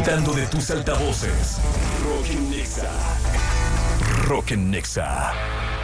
Disfrutando de tus altavoces. Rock en Nexa. Rock en Nexa.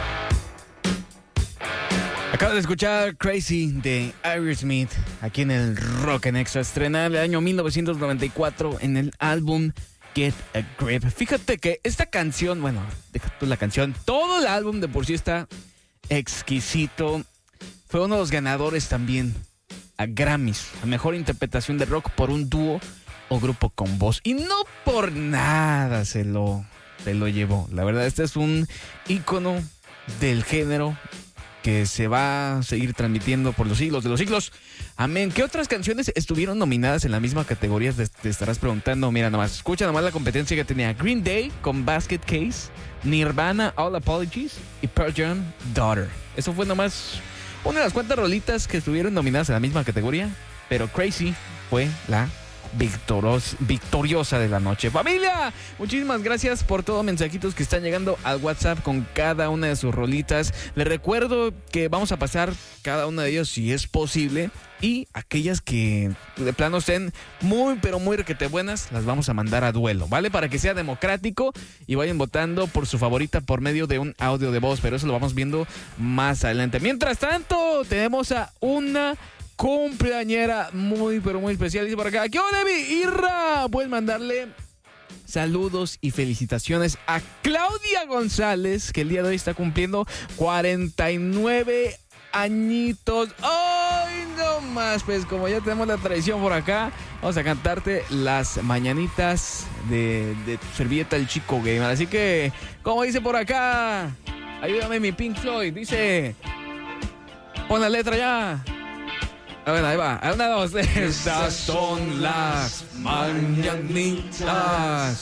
Acabas de escuchar Crazy de Aerosmith aquí en el Rock en Nexa, estrenada en el año 1994 en el álbum Get a Grip. Fíjate que esta canción, bueno, deja tú la canción, todo el álbum de por sí está exquisito. Fue uno de los ganadores también a Grammys, a mejor interpretación de rock por un dúo o grupo con voz. Y no por nada se lo llevó. La verdad, este es un ícono del género que se va a seguir transmitiendo por los siglos de los siglos. Amén. ¿Qué otras canciones estuvieron nominadas en la misma categoría? Te estarás preguntando. Mira nomás, escucha nomás la competencia que tenía Green Day con Basket Case, Nirvana, All Apologies y Pearl Jam, Daughter. Eso fue nomás una de las cuantas rolitas que estuvieron nominadas en la misma categoría, pero Crazy fue la victoriosa de la noche. Familia, muchísimas gracias por todos los mensajitos que están llegando al WhatsApp con cada una de sus rolitas. Les recuerdo que vamos a pasar cada una de ellos si es posible, y aquellas que de plano estén muy pero muy requete buenas las vamos a mandar a duelo, ¿vale? Para que sea democrático y vayan votando por su favorita por medio de un audio de voz, pero eso lo vamos viendo más adelante. Mientras tanto, tenemos a una cumpleañera muy pero muy especial. Dice por acá, ¿qué onda, mi Irra? Puedes mandarle saludos y felicitaciones a Claudia González, que el día de hoy está cumpliendo 49 añitos. ¡Ay, no más! Pues como ya tenemos la tradición por acá, vamos a cantarte las mañanitas de tu servilleta el Chico Gamer. Así que, como dice por acá, ayúdame mi Pink Floyd, dice, pon la letra ya. A ver, ahí va. Una, dos, tres. Estas son las mañanitas.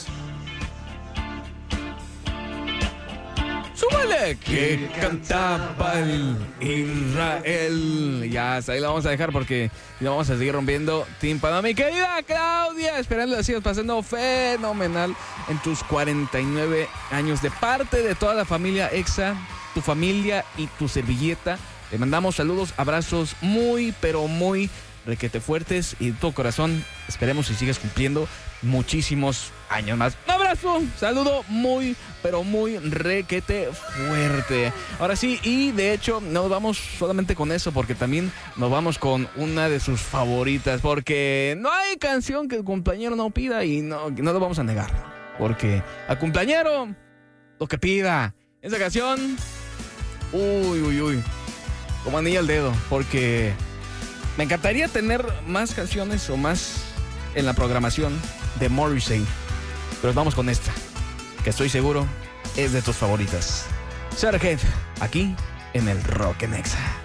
¡Súbale! Que cantaba el Israel. Ya, ahí la vamos a dejar porque la vamos a seguir rompiendo tímpano. Mi querida Claudia, esperando que la sigas pasando fenomenal en tus 49 años. De parte de toda la familia Exa, tu familia y tu servilleta, le mandamos saludos, abrazos muy, pero muy requete fuertes y de todo corazón. Esperemos y sigas cumpliendo muchísimos años más. Un abrazo, saludo muy, pero muy requete fuerte. Ahora sí, y de hecho no nos vamos solamente con eso, porque también nos vamos con una de sus favoritas, porque no hay canción que el cumpleañero no pida y no lo vamos a negar, porque al cumpleañero lo que pida. Esa canción, uy, como anillo al dedo, porque me encantaría tener más canciones o más en la programación de Morrissey, pero vamos con esta, que estoy seguro es de tus favoritas. Sarah Head, aquí en el Rock en Nexa.